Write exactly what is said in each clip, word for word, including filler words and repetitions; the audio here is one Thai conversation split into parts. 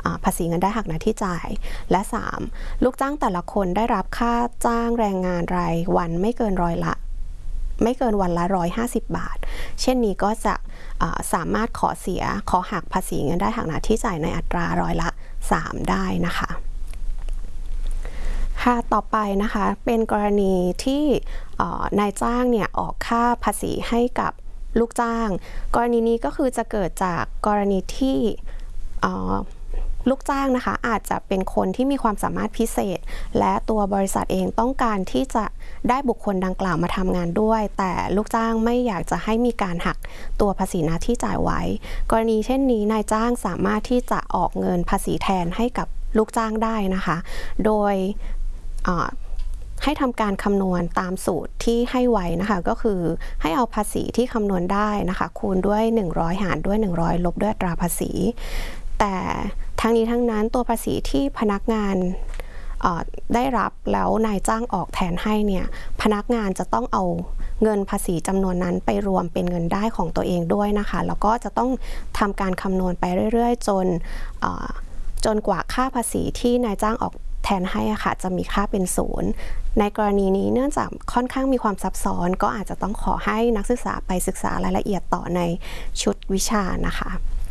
ภาษีเงินได้หักหน้าที่จ่ายและสามลูกจ้างแต่ละคนได้รับค่าจ้างแรงงานรายวันไม่เกินร้อยละไม่เกินวันละหนึ่งร้อยห้าสิบบาทเช่นนี้ก็จะสามารถขอเสียขอหักภาษีเงินได้หักหน้าที่จ่ายในอัตราร้อยละสามได้นะคะค่ะต่อไปนะคะเป็นกรณีที่นายจ้างเนี่ยออกค่าภาษีให้กับลูกจ้างกรณีนี้ก็คือจะเกิดจากกรณีที่ลูกจ้างนะคะอาจจะเป็นคนที่มีความสามารถพิเศษและตัวบริษัทเองต้องการที่จะได้บุคคลดังกล่าวมาทำงานด้วยแต่ลูกจ้างไม่อยากจะให้มีการหักตัวภาษีหน้าที่จ่ายไว้กรณีเช่นนี้นายจ้างสามารถที่จะออกเงินภาษีแทนให้กับลูกจ้างได้นะคะโดยให้ทำการคำนวณตามสูตรที่ให้ไว้นะคะก็คือให้เอาภาษีที่คำนวณได้นะคะคูณด้วยหนึ่งร้อยหารด้วยหนึ่งร้อยลบด้วยอัตราภาษีแต่ทั้งนี้ทั้งนั้นตัวภาษีที่พนักงานได้รับแล้วนายจ้างออกแทนให้เนี่ยพนักงานจะต้องเอาเงินภาษีจำนวนนั้นไปรวมเป็นเงินได้ของตัวเองด้วยนะคะแล้วก็จะต้องทำการคำนวณไปเรื่อยๆจนจนกว่าค่าภาษีที่นายจ้างออกแทนให้อะค่ะจะมีค่าเป็นศูนย์ในกรณีนี้เนื่องจากค่อนข้างมีความซับซ้อนก็อาจจะต้องขอให้นักศึกษาไปศึกษารายละเอียดต่อในชุดวิชานะคะ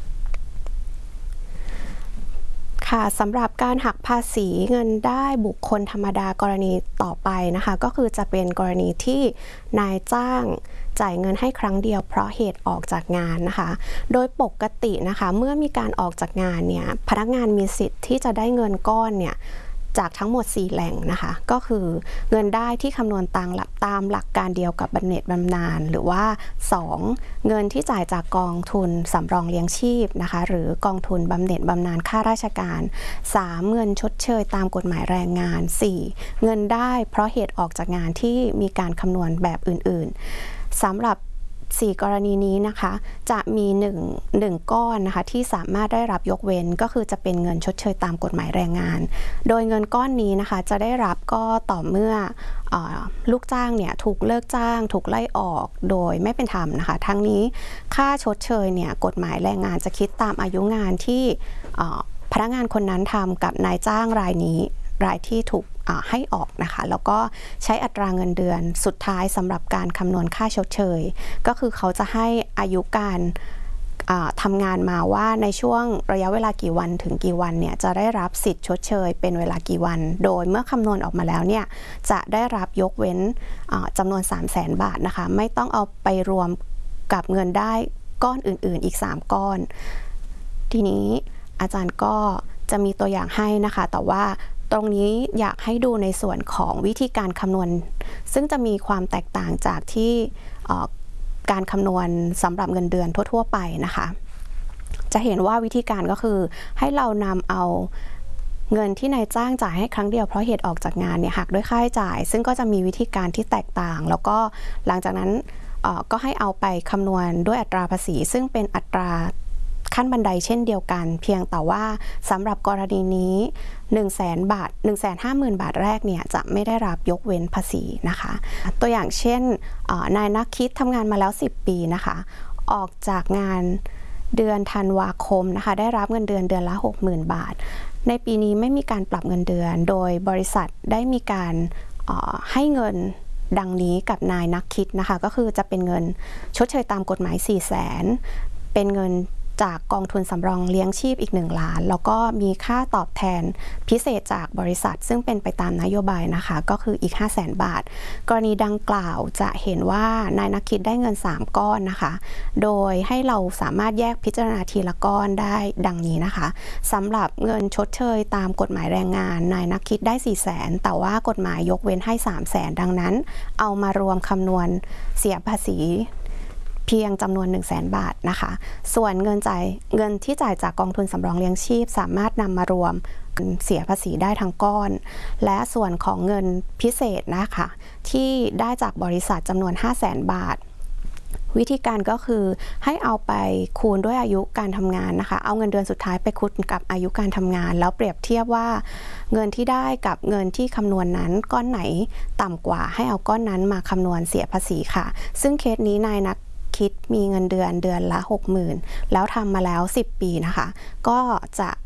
ค่ะสำหรับการหักภาษีเงินได้บุคคลธรรมดากรณีต่อไปนะคะก็คือจะเป็นกรณีที่นายจ้างจ่ายเงินให้ครั้งเดียวเพราะเหตุออกจากงานนะคะโดยปกตินะคะเมื่อมีการออกจากงานเนี่ยพนักงานมีสิทธิ์ที่จะได้เงินก้อนเนี่ยจากทั้งหมดสี่แหล่งนะคะก็คือเงินได้ที่คำนวณตามหลักตามหลักการเดียวกับบำเหน็จบำนาญหรือว่าสองเงินที่จ่ายจากกองทุนสำรองเลี้ยงชีพนะคะหรือกองทุนบำเหน็จบำนาญข้าราชการสามเงินชดเชยตามกฎหมายแรงงานสี่เงินได้เพราะเหตุออกจากงานที่มีการคำนวณแบบอื่นๆสำหรับสี่กรณีนี้นะคะจะมีหนึ่ง หนึ่งก้อนนะคะที่สามารถได้รับยกเว้นก็คือจะเป็นเงินชดเชยตามกฎหมายแรงงานโดยเงินก้อนนี้นะคะจะได้รับก็ต่อเมื่อเอ่อลูกจ้างเนี่ยถูกเลิกจ้างถูกไล่ออกโดยไม่เป็นธรรมนะคะทั้งนี้ค่าชดเชยเนี่ยกฎหมายแรงงานจะคิดตามอายุงานที่พนักงานคนนั้นทำกับนายจ้างรายนี้รายที่ถูกให้ออกนะคะแล้วก็ใช้อัตราเงินเดือนสุดท้ายสำหรับการคำนวณค่าชดเชยก็คือเขาจะให้อายุการทำงานมาว่าในช่วงระยะเวลากี่วันถึงกี่วันเนี่ยจะได้รับสิทธิ์ชดเชยเป็นเวลากี่วันโดยเมื่อคำนวณออกมาแล้วเนี่ยจะได้รับยกเว้นจำนวนสามแสนบาทนะคะไม่ต้องเอาไปรวมกับเงินได้ก้อนอื่นๆอีกสามก้อนทีนี้อาจารย์ก็จะมีตัวอย่างให้นะคะแต่ว่าตรงนี้อยากให้ดูในส่วนของวิธีการคำนวณซึ่งจะมีความแตกต่างจากที่การคำนวณสำหรับเงินเดือนทั่วๆไปนะคะจะเห็นว่าวิธีการก็คือให้เรานำเอาเงินที่นายจ้างจ่ายให้ครั้งเดียวเพราะเหตุออกจากงานเนี่ยหักด้วยค่าใช้จ่ายซึ่งก็จะมีวิธีการที่แตกต่างแล้วก็หลังจากนั้นก็ให้เอาไปคำนวณด้วยอัตราภาษีซึ่งเป็นอัตราขั้นบันไดเช่นเดียวกันเพียงแต่ว่าสำหรับกรณีนี้หนึ่งแสนบาท หนึ่งแสนห้าหมื่น บาทแรกเนี่ยจะไม่ได้รับยกเว้นภาษีนะคะตัวอย่างเช่นนายนักคิดทำงานมาแล้วสิบปีนะคะออกจากงานเดือนธันวาคมนะคะได้รับเงินเดือนเดือนละ หกหมื่น บาทในปีนี้ไม่มีการปรับเงินเดือนโดยบริษัทได้มีการให้เงินดังนี้กับนายนักคิดนะคะก็คือจะเป็นเงินชดเชยตามกฎหมาย สี่แสน เป็นเงินจากกองทุนสำรองเลี้ยงชีพอีกหนึ่งล้านแล้วก็มีค่าตอบแทนพิเศษจากบริษัทซึ่งเป็นไปตามนโยบายนะคะก็คืออีก ห้าแสน บาทกรณีดังกล่าวจะเห็นว่านายนักคิดได้เงินสามก้อนนะคะโดยให้เราสามารถแยกพิจารณาทีละก้อนได้ดังนี้นะคะสำหรับเงินชดเชยตามกฎหมายแรงงานนายนักคิดได้ สี่แสน แต่ว่ากฎหมายยกเว้นให้ สามแสน ดังนั้นเอามารวมคำนวณเสียภาษีเพียงจำนวน หนึ่งแสน บาทนะคะส่วนเงินจ่ายเงินที่จ่ายจากกองทุนสำรองเลี้ยงชีพสามารถนำมารวมเสียภาษีได้ทั้งก้อนและส่วนของเงินพิเศษนะคะที่ได้จากบริษัทจำนวน ห้าแสน บาทวิธีการก็คือให้เอาไปคูณด้วยอายุการทำงานนะคะเอาเงินเดือนสุดท้ายไปคูณกับอายุการทำงานแล้วเปรียบเทียบว่าเงินที่ได้กับเงินที่คำนวณนั้นก้อนไหนต่ำกว่าให้เอาก้อนนั้นมาคำนวณเสียภาษีค่ะซึ่งเคสนี้นายนักคิดมีเงินเดือนเดือนละ หกหมื่น แล้วทำมาแล้วสิบปีนะคะก็จะ